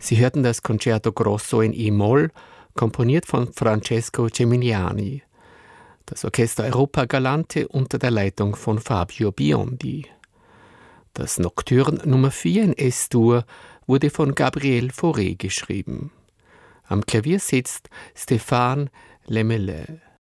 Sie hörten das Concerto Grosso in E-Moll, komponiert von Francesco Geminiani. Das Orchester Europa Galante unter der Leitung von Fabio Biondi. Das Nocturne Nummer 4 in S-Dur wurde von Gabriel Fauré geschrieben. Am Klavier sitzt Stéphane Lemelin.